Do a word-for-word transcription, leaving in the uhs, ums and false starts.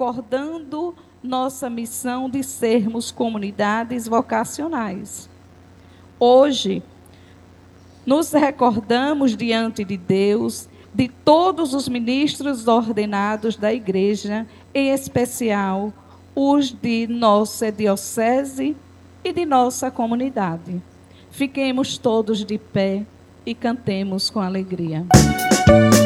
recordando nossa missão de sermos comunidades vocacionais. Hoje, nos recordamos diante de Deus, de todos os ministros ordenados da igreja, em especial os de nossa diocese e de nossa comunidade. Fiquemos todos de pé e cantemos com alegria.